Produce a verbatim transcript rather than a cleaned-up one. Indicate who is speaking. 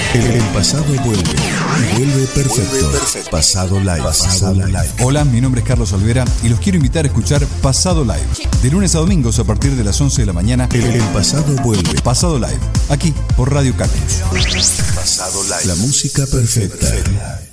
Speaker 1: El pasado vuelve. Vuelve perfecto. Vuelve perfecto. Pasado Live. Pasado Live.
Speaker 2: Hola, mi nombre es Carlos Olvera y los quiero invitar a escuchar Pasado Live. De lunes a domingos a partir de las once de la mañana.
Speaker 1: El, el pasado vuelve.
Speaker 2: Pasado Live. Aquí por Radio Cactus.
Speaker 1: Pasado Live. La música perfecta.